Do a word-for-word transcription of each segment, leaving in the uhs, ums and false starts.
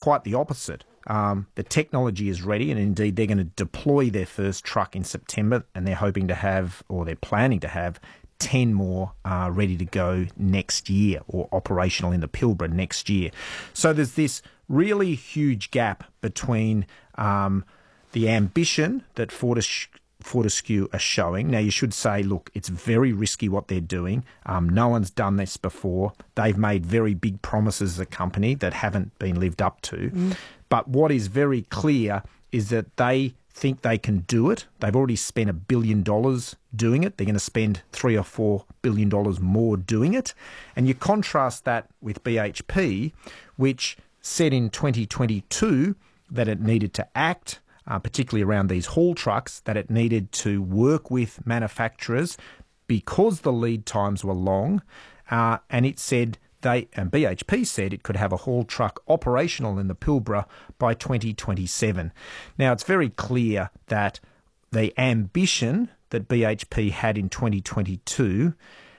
quite the opposite. Um, the technology is ready, and indeed they're going to deploy their first truck in September, and they're hoping to have, or they're planning to have, ten more uh, ready to go next year, or operational in the Pilbara next year. So there's this really huge gap between um, the ambition that Fortis- Fortescue are showing. Now, you should say, look, it's very risky what they're doing. Um, no one's done this before. They've made very big promises as a company that haven't been lived up to. Mm. But what is very clear is that they think they can do it. They've already spent a billion dollars doing it. They're going to spend three or four billion dollars more doing it. And you contrast that with B H P, which said in twenty twenty-two that it needed to act, uh, particularly around these haul trucks, that it needed to work with manufacturers because the lead times were long. Uh, and it said they, and B H P said it could have a haul truck operational in the Pilbara by twenty twenty-seven. Now, it's very clear that the ambition that B H P had in twenty twenty-two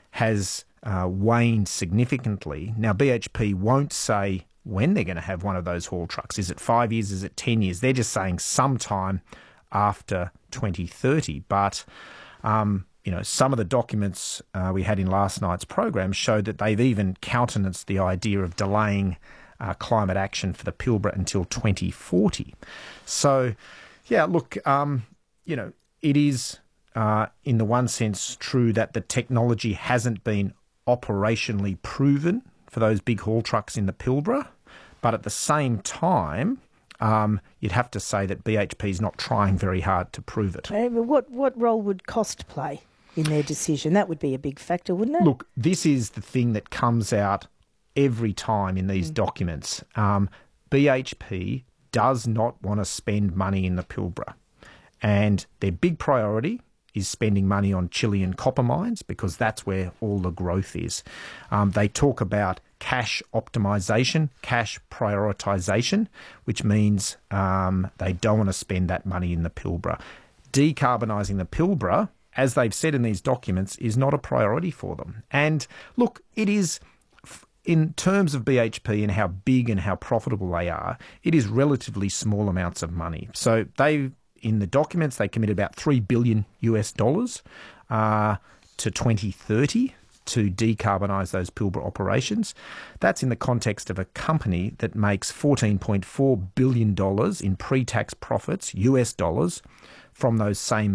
has uh, waned significantly. Now, B H P won't say when they're going to have one of those haul trucks. Is it five years? Is it ten years? They're just saying sometime after twenty thirty. But um, you know, some of the documents uh, we had in last night's program showed that they've even countenanced the idea of delaying uh, climate action for the Pilbara until twenty forty. So, yeah, look, um, you know, it is uh, in the one sense true that the technology hasn't been operationally proven for those big haul trucks in the Pilbara, but at the same time, Um, you'd have to say that B H P is not trying very hard to prove it. Uh, what what role would cost play in their decision? That would be a big factor, wouldn't it? Look, this is the thing that comes out every time in these mm. documents. Um, B H P does not want to spend money in the Pilbara, and their big priority is spending money on Chilean copper mines because that's where all the growth is. Um, they talk about cash optimization, cash prioritisation, which means um, they don't want to spend that money in the Pilbara. Decarbonising the Pilbara, as they've said in these documents, is not a priority for them. And look, it is, in terms of B H P and how big and how profitable they are, it is relatively small amounts of money. So they, in the documents, they committed about three billion U S dollars uh, to twenty thirty to decarbonise those Pilbara operations. That's in the context of a company that makes fourteen point four billion dollars in pre-tax profits, U S dollars, from those same